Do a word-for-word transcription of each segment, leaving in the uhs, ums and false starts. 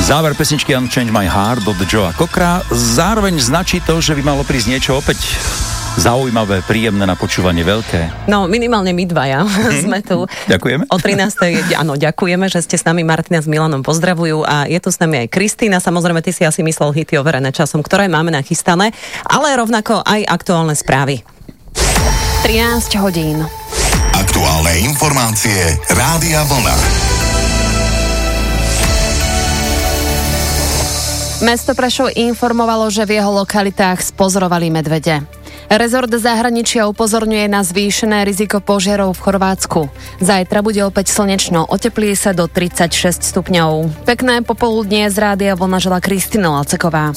Záver pesničky Unchange My Heart od Joea Cockera zároveň značí to, že by malo prísť niečo opäť zaujímavé, príjemné na počúvanie, veľké. No, minimálne my dvaja sme tu. Ďakujeme. O trinástej, áno, ďakujeme, že ste s nami. Martina s Milanom pozdravujú a je tu s nami aj Kristína. Samozrejme, ty si asi myslel hity overené časom, ktoré máme nachystané, ale rovnako aj aktuálne správy. trinásť hodín. Aktuálne informácie Rádia Vlna. Mesto Prešov informovalo, že v jeho lokalitách spozorovali medvede. Rezort zahraničia upozorňuje na zvýšené riziko požiarov v Chorvátsku. Zajtra bude opäť slnečno, oteplí sa do tridsaťšesť stupňov. Pekné popoludnie z Rádia Vlna žela Kristina Laceková.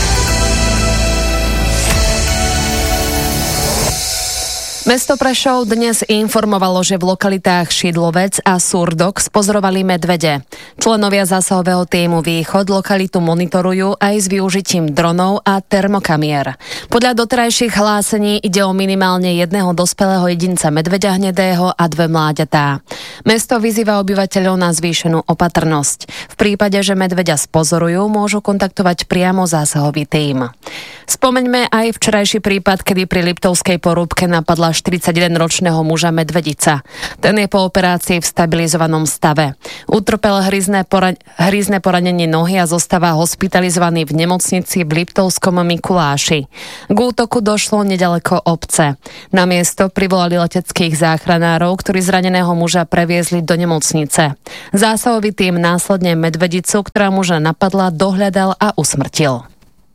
Mesto Prešov dnes informovalo, že v lokalitách Šidlovec a Surdok spozorovali medvede. Členovia zásahového tímu Východ lokalitu monitorujú aj s využitím dronov a termokamier. Podľa doterajších hlásení ide o minimálne jedného dospelého jedinca medveďa hnedého a dve mláďatá. Mesto vyzýva obyvateľov na zvýšenú opatrnosť. V prípade, že medveďa spozorujú, môžu kontaktovať priamo zásahový tím. Spomeňme aj včerajší prípad, kedy pri Liptovskej porúbke napadla štyridsaťjedenročného muža medvedica. Ten je po operácii v stabilizovanom stave. Utrpel hryzné, pora- hryzné poranenie nohy a zostáva hospitalizovaný v nemocnici v Liptovskom Mikuláši. K útoku došlo nedaleko obce. Na miesto privolali leteckých záchranárov, ktorí zraneného muža previezli do nemocnice. Zásahový tím následne medvedicu, ktorá muža napadla, dohľadal a usmrtil.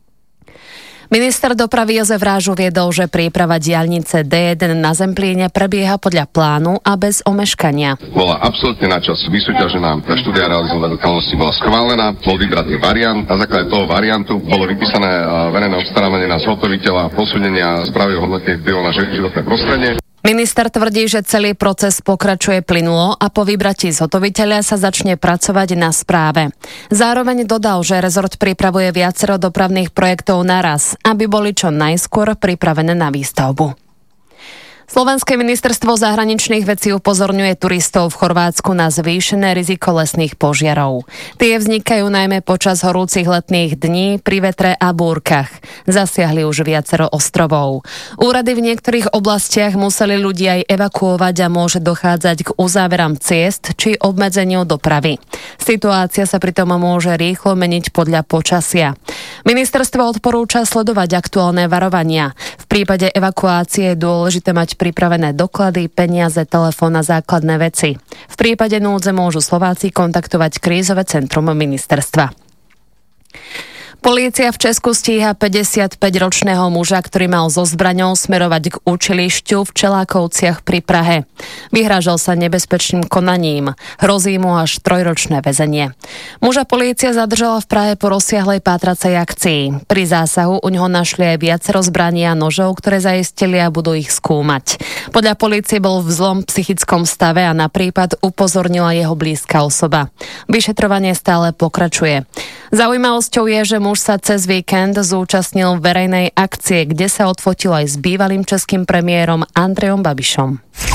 Minister dopravy Jozef Ráž uviedol, že príprava diaľnice dé jeden na Zemplíne prebieha podľa plánu a bez omeškania. Bola absolútne na čas vysúťažená, tá štúdia realizovanej lokalnosti bola schválená, bol vybratý variant, na základe toho variantu bolo vypísané verejné obstarávanie na zhotoviteľa posúdenia správy o hodnote vplyvu na životné prostredie. Minister tvrdí, že celý proces pokračuje plynulo a po vybratí zhotoviteľa sa začne pracovať na správe. Zároveň dodal, že rezort pripravuje viacero dopravných projektov naraz, aby boli čo najskôr pripravené na výstavbu. Slovenské ministerstvo zahraničných vecí upozorňuje turistov v Chorvátsku na zvýšené riziko lesných požiarov. Tie vznikajú najmä počas horúcich letných dní pri vetre a búrkach. Zasiahli už viacero ostrovov. Úrady v niektorých oblastiach museli ľudí aj evakuovať a môže dochádzať k uzáveram ciest či obmedzeniu dopravy. Situácia sa pritom môže rýchlo meniť podľa počasia. Ministerstvo odporúča sledovať aktuálne varovania. V prípade evakuácie je dôležité mať pripravené doklady, peniaze, telefón a základné veci. V prípade núdze môžu Slováci kontaktovať krízové centrum ministerstva. Polícia v Česku stíha päťdesiatpäťročného muža, ktorý mal so zbraňou smerovať k učilišťu v Čelákovciach pri Prahe. Vyhrážal sa nebezpečným konaním. Hrozí mu až trojročné väzenie. Muža polícia zadržala v Prahe po rozsiahlej pátracej akcii. Pri zásahu u ňoho našli aj viacero zbraní a nožov, ktoré zaistili a budú ich skúmať. Podľa polície bol v zlom psychickom stave a na prípad upozornila jeho blízka osoba. Vyšetrovanie stále pokračuje. Zaujímavosťou je, že muž sa cez víkend zúčastnil verejnej akcie, kde sa odfotil aj s bývalým českým premiérom Andrejom Babišom.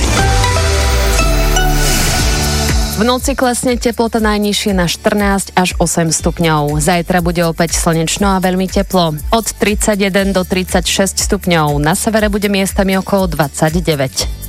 V noci klesne teplota najnižšie na štrnásť až osem stupňov. Zajtra bude opäť slnečno a veľmi teplo. Od tridsaťjeden do tridsaťšesť stupňov. Na severe bude miestami okolo dvadsaťdeväť.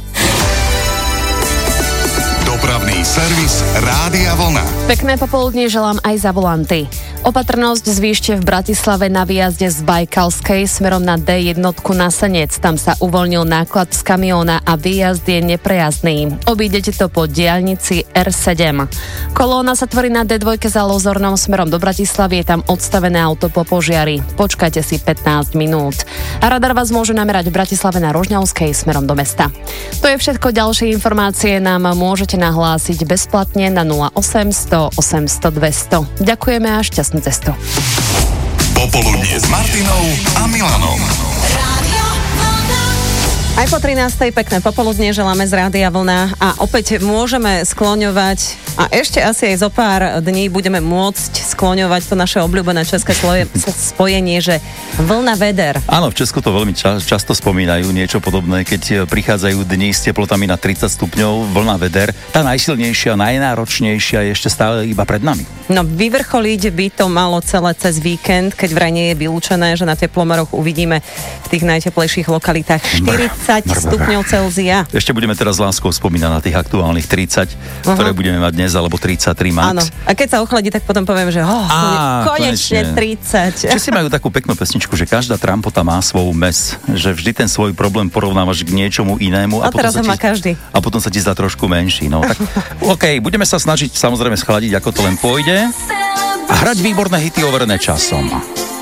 Dopravný servis Rádia Vlna. Pekné popoludnie želám aj za volanty. Opatrnosť zvýšte v Bratislave na výjazde z Bajkalskej smerom na dé jeden na Senec. Tam sa uvoľnil náklad z kamióna a výjazd je neprejazdný. Obídete to po diaľnici er sedem. Kolóna sa tvorí na dé dva za Lozornom smerom do Bratislavy. Je tam odstavené auto po požiari. Počkajte si pätnásť minút. A radar vás môže namerať v Bratislave na Rožňavskej smerom do mesta. To je všetko. Ďalšie informácie nám môžete nahlásiť bezplatne na nula osem sto osemsto dvesto. Ďakujeme a šťastnú cestu. Popoludnie s Martinou a Milanom. Aj po trinástej pekné popoludne želáme z Rádia Vlna a opäť môžeme skloňovať a ešte asi aj zo pár dní budeme môcť skloňovať to naše obľúbené české sloje, spojenie, že vlna veder. Áno, v Česku to veľmi ča- často spomínajú niečo podobné, keď prichádzajú dni s teplotami na tridsať stupňov, vlna veder. Tá najsilnejšia, najnáročnejšia je ešte stále iba pred nami. No vyvrcholiť by to malo celé cez víkend, keď vraj nie je vylúčené, že na teplomeroch uvidíme v tých najteplejších lokalitách štyridsať stupňov Celzia. Ešte budeme teraz s láskou spomínať na tých aktuálnych tridsať, uh-huh. ktoré budeme mať dnes, alebo tridsaťtri max. Áno. A keď sa ochladí, tak potom poviem, že oh, Á, konečne, konečne tridsať. Či si majú takú peknú pesničku, že každá trampota má svoj mes, že vždy ten svoj problém porovnávaš k niečomu inému. A, a teraz ho má ti, každý. A potom sa ti zdá trošku menší. No, tak, OK, budeme sa snažiť samozrejme schladiť, ako to len pôjde. A hrať výborné hity overené časom.